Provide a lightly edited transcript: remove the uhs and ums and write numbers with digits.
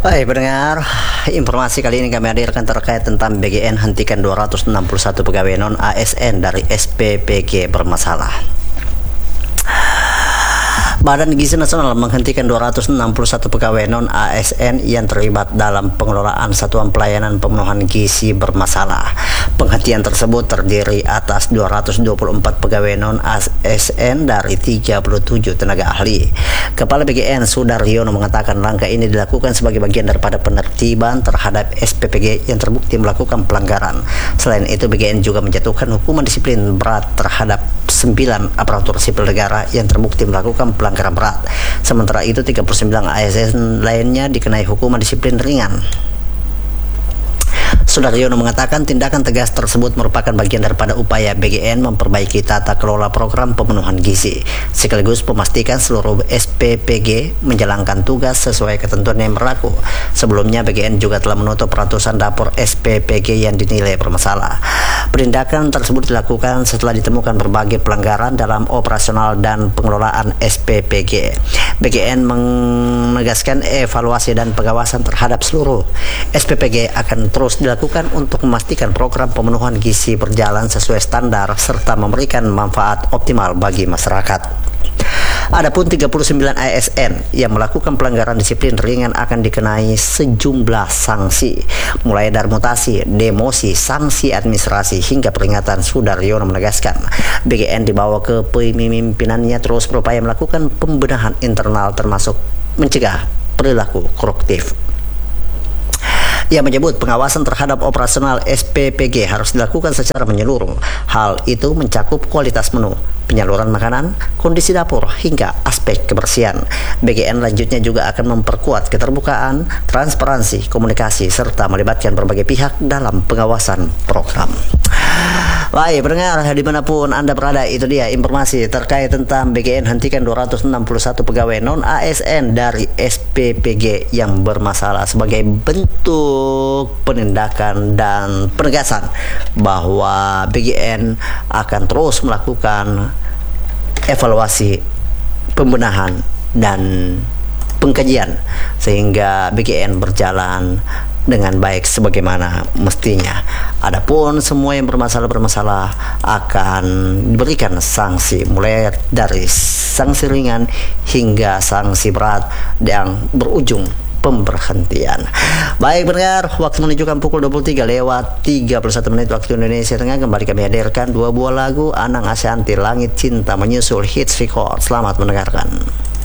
Baik pendengar, informasi kali ini kami hadirkan terkait tentang BGN hentikan 261 pegawai non ASN dari SPPG bermasalah. Badan Gizi Nasional menghentikan 261 pegawai non-ASN yang terlibat dalam pengelolaan satuan pelayanan pemenuhan gizi bermasalah. Penghentian tersebut terdiri atas 224 pegawai non-ASN dari 37 tenaga ahli. Kepala BGN Sudaryono mengatakan langkah ini dilakukan sebagai bagian daripada penertiban terhadap SPPG yang terbukti melakukan pelanggaran. Selain itu, BGN juga menjatuhkan hukuman disiplin berat terhadap 9 aparatur sipil negara yang terbukti melakukan pelanggaran berat. Sementara itu 39 ASN lainnya dikenai hukuman disiplin ringan. Sudaryono mengatakan tindakan tegas tersebut merupakan bagian daripada upaya BGN memperbaiki tata kelola program pemenuhan gizi, sekaligus memastikan seluruh SPPG menjalankan tugas sesuai ketentuan yang berlaku. Sebelumnya BGN juga telah menutup ratusan dapur SPPG yang dinilai bermasalah. Penindakan tersebut dilakukan setelah ditemukan berbagai pelanggaran dalam operasional dan pengelolaan SPPG. BGN menegaskan evaluasi dan pengawasan terhadap seluruh SPPG akan terus dilakukan untuk memastikan program pemenuhan gizi berjalan sesuai standar serta memberikan manfaat optimal bagi masyarakat. Adapun 39 ASN yang melakukan pelanggaran disiplin ringan akan dikenai sejumlah sanksi, mulai dari mutasi, demosi, sanksi administrasi hingga peringatan. Sudaryono menegaskan BGN dibawa ke pemimpinannya terus berupaya melakukan pembenahan internal termasuk mencegah perilaku koruptif. Ia menyebut pengawasan terhadap operasional SPPG harus dilakukan secara menyeluruh. Hal itu mencakup kualitas menu, penyaluran makanan, kondisi dapur, hingga aspek kebersihan. BGN lanjutnya juga akan memperkuat keterbukaan, transparansi, komunikasi, serta melibatkan berbagai pihak dalam pengawasan program. Baik pendengar, dimanapun Anda berada, itu dia informasi terkait tentang BGN hentikan 261 pegawai non-ASN dari SPPG yang bermasalah sebagai bentuk penindakan dan penegasan bahwa BGN akan terus melakukan evaluasi, pembenahan, dan pengkajian sehingga BGN berjalan dengan baik sebagaimana mestinya. Adapun semua yang bermasalah akan diberikan sanksi, mulai dari sanksi ringan hingga sanksi berat yang berujung pemberhentian. Baik pendengar, waktu menunjukkan pukul 23:31 waktu Indonesia Tengah. Kembali kami hadirkan dua buah lagu Anang Ashanty, Langit Cinta menyusul hits record. Selamat mendengarkan.